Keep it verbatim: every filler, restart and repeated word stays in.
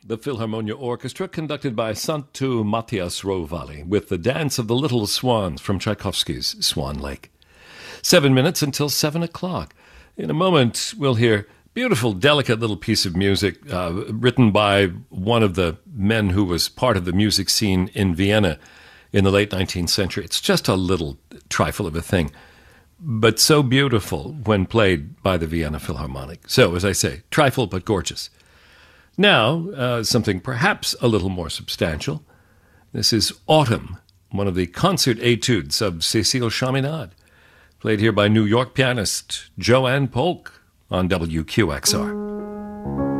the Philharmonia Orchestra, conducted by Santu Matthias Rovali, with the Dance of the Little Swans from Tchaikovsky's Swan Lake. Seven minutes until seven o'clock. In a moment, we'll hear a beautiful, delicate little piece of music uh, written by one of the men who was part of the music scene in Vienna in the late nineteenth century. It's just a little trifle of a thing, but so beautiful when played by the Vienna Philharmonic. So, as I say, trifle but gorgeous. Now, uh, something perhaps a little more substantial. This is Autumn, one of the concert etudes of Cécile Chaminade, played here by New York pianist Joanne Polk on W Q X R.